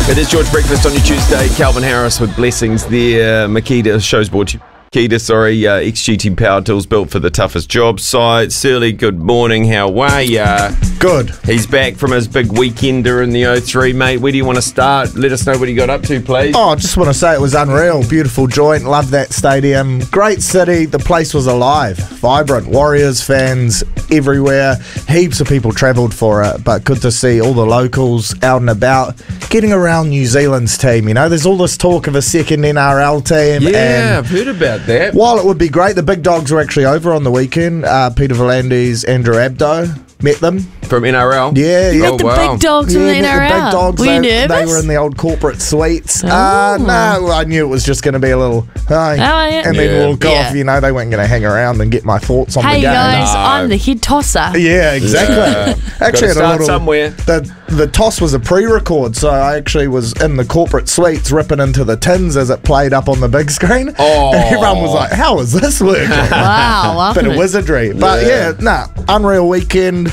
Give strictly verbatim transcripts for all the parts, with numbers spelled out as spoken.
It is George Breakfast on your Tuesday. Calvin Harris with blessings there. Makita, show's brought to you. Makita, sorry, uh, X G T Power Tools built for the toughest job site. Surly, good morning. How are ya? Good. He's back from his big weekender in the O three, mate. Where do you want to start? Let us know what he got up to, please. Oh, I just want to say it was unreal. Beautiful joint. Love that stadium. Great city. The place was alive. Vibrant. Warriors fans everywhere. Heaps of people travelled for it, but good to see all the locals out and about getting around New Zealand's team. You know, there's all this talk of a second N R L team. Yeah, and I've heard about that. while it would be great, the big dogs were actually over on the weekend. Uh, Peter V'landys, Andrew Abdo. Met them. From N R L? Yeah, yeah. Oh, the wow. big dogs Yeah, from the met N R L. the big dogs. Were you they, nervous? they were in the old corporate suites. Oh. Uh, no, I knew it was just going to be a little, hi, Oh, yeah. and then Yeah. walk Yeah. off. You know, they weren't going to hang around and get my thoughts on Hey the game. guys, No. I'm the head tosser. Yeah, exactly. Yeah. Gotta Actually, had a start little, somewhere. The the toss was a pre-record, so I actually was in the corporate suites ripping into the tins as it played up on the big screen. Oh. And everyone was like, "How is this working?" Wow, welcome. Bit of wizardry, but Yeah. yeah, nah, unreal weekend.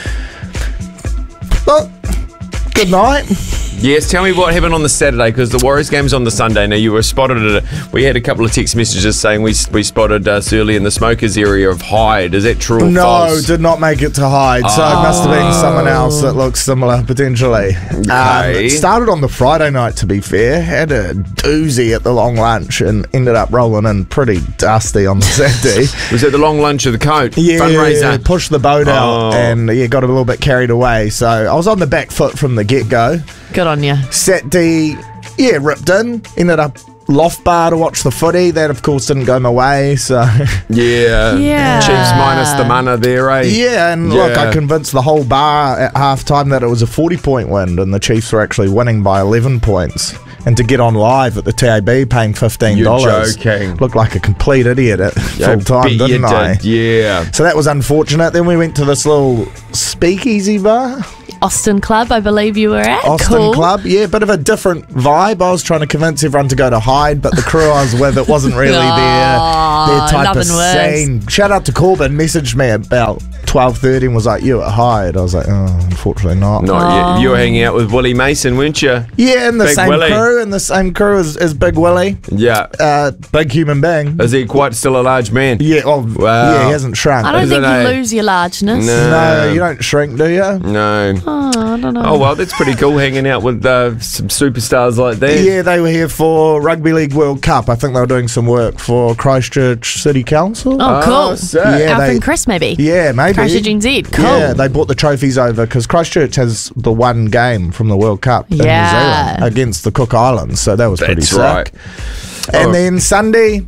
Well, good night. Yes, tell me what happened on the Saturday, because the Warriors game's on the Sunday. Now, you were spotted at a, we had a couple of text messages saying we we spotted uh, Surly in the smokers area of Hyde. Is that true or No, false? did not make it to Hyde, so it must have been someone else that looks similar, potentially. Um, Okay. it started on the Friday night, to be fair. Had a doozy at the long lunch and ended up rolling in pretty dusty on the Saturday. Was it the long lunch of the coat? Yeah, Fundraiser? pushed the boat out Oh. and yeah, got a little bit carried away. So I was on the back foot from the get-go. Good on you. Saturday, yeah, ripped in. Ended up loft bar to watch the footy. That, of course, didn't go my way, so... Yeah. Yeah. Chiefs minus the mana there, eh? Yeah, and look, Yeah. I convinced the whole bar at halftime that it was a forty-point win, and the Chiefs were actually winning by eleven points. And to get on live at the T A B paying fifteen dollars. You're joking. Looked like a complete idiot at Yeah, full time, bet you didn't I? did, yeah. So that was unfortunate. Then we went to this little speakeasy bar, Austin Club, I believe you were at. Austin cool. Club. Yeah, bit of a different vibe. I was trying to convince everyone to go to Hyde, but the crew I was with, it wasn't really their, their Aw, type of loving words. scene. Shout out to Corbin, messaged me about twelve thirty and was like, "You at Hyde?" I was like, "Oh, unfortunately not." Not yet. You were hanging out with Willie Mason, weren't you? Yeah, in the Big same Willie. crew, in the same crew as, as Big Willie. Yeah. Uh, big human being. Is he quite still a large man? Yeah, oh, Wow. yeah, he hasn't shrunk. I don't Is think it you a- lose your largeness. No. No, you don't shrink, do you? No. Oh, I don't know. Oh, well, that's pretty cool hanging out with uh, some superstars like that. Yeah, they were here for Rugby League World Cup. I think they were doing some work for Christchurch City Council. Oh, cool. sick. Yeah, Alf they- and Chris, maybe. Yeah, maybe. Christchurch N Z. Cool. Yeah, they brought the trophies over because Christchurch has the one game from the World Cup in Yeah. New Zealand against the Cook Islands, so that was pretty That's sick. right. And Oh. then Sunday,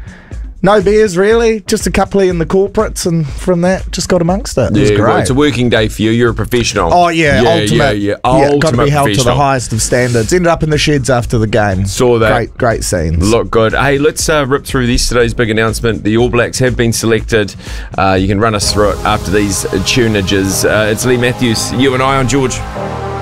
no beers really, just a couple in the corporates, and from that, just got amongst it. It was Yeah, well, great. it's a working day for you. You're a professional. Oh yeah, yeah, ultimate. yeah, yeah. got to Ultimate be held to the professional. highest of standards. Ended up in the sheds after the game. Saw that. Great, great scenes. Look good. Hey, let's uh, rip through yesterday's big announcement. The All Blacks have been selected. Uh, you can run us through it after these tunages. Uh, it's Lee Matthews, you and I on George.